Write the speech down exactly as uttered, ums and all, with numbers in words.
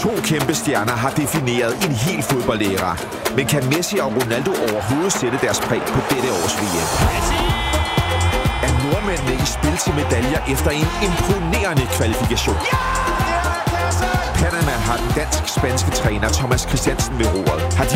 To kæmpe stjerner har defineret en hel fodboldæra. Men kan Messi og Ronaldo overhovedet sætte deres præg på dette års V M? Er nordmændene i spil til medaljer efter en imponerende kvalifikation? Panama har den dansk-spanske træner Thomas Christiansen ved roret. Har